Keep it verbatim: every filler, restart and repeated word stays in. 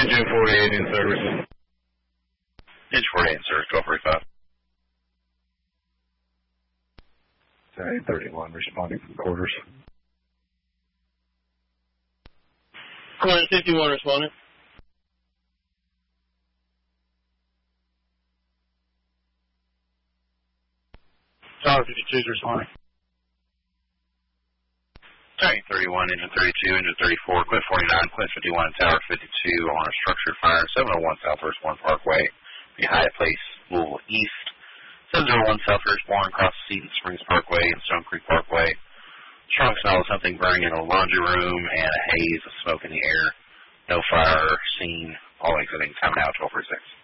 Engine forty-eight in service. Engine forty-eight in service, twelve forty-five. eight thirty-one, responding from quarters. one fifty-one responding. Tower fifty-two is responding. eight thirty-one, engine thirty-two, engine thirty-four, Quint forty-nine, Quint fifty-one, Tower fifty-two on a structured fire, seven oh one Southwest one Parkway, the Hyatt Place, Louisville East. seven oh one Southwest one, across Seton Springs Parkway and Stone Creek Parkway. Strong smell of something burning in a laundry room and a haze of smoke in the air. No fire seen. All exiting. Time now, twelve forty-six.